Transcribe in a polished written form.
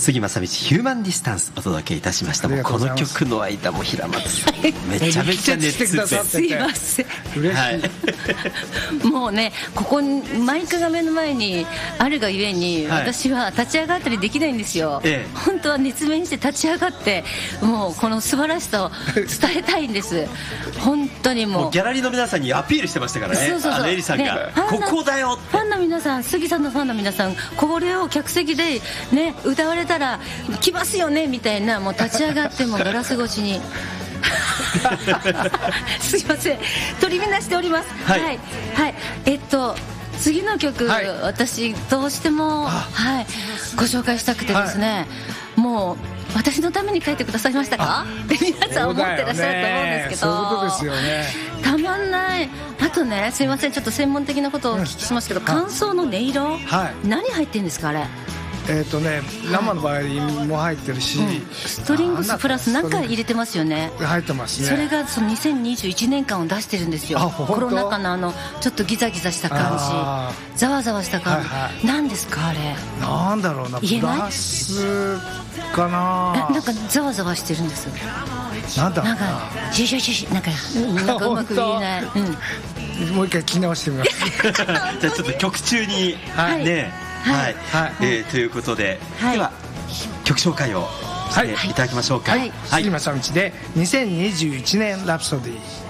杉正道ヒューマンディスタンスお届けいたしました。もうこの曲の間も平松さんめちゃめちゃ熱出てすいません嬉しい、 はい、もうねここマイクが目の前にあるがゆえに、はい、私は立ち上がったりできないんですよ、本当は熱弁して立ち上がってもうこの素晴らしさを伝えたいんです本当にもうギャラリーの皆さんにアピールしてましたからね。エリさんが、ね、ここだよってファンの皆さん、杉さんのファンの皆さん、これを客席で、ね、歌われたら来ますよねみたいな、もう立ち上がってもガラス越しにすいません取り乱しております。はい、はいはい、次の曲、はい、私どうしても、はい、ご紹介したくてですね、はい、もう私のために書いてくださいましたかって皆さん思ってらっしゃると思うんですけど、 そういうことですよね。 たまんない。あとね、すいませんちょっと専門的なことをお聞きしますけど、間奏の音色、はい、何入ってるんですかあれ。 生のバイオリンも入ってるし、 ストリングスプラスなんか入れてますよね。 入ってますね。 それがその2021年間を出してるんですよ。コロナ禍のちょっとギザギザした感じ、ざわざわした感じ、はいはい、なんですかあれ。 なんだろうな、 言えないプラスかな。 なんかざわざわしてるんです。 なんだろうな、 なんかシュシュシュシュなんかうまく言えない、 もう一回聞き直してみます。 じゃあちょっと曲中に、はい、ね、はいはい、ということで、はい、では曲紹介をしていただきましょうか。 杉正道で2021年ラプソディー。